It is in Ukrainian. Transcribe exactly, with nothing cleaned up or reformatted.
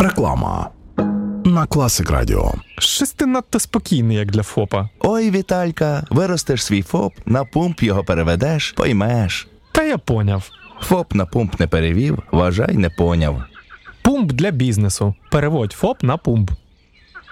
Реклама на Класик Радіо. Щось ти надто спокійний, як для ФОПа. Ой, Віталька, виростеш свій ФОП, на пумп його переведеш, поймеш. Та я поняв. ФОП на пумп не перевів, вважай, не поняв. Пумп для бізнесу. Переводь ФОП на пумп.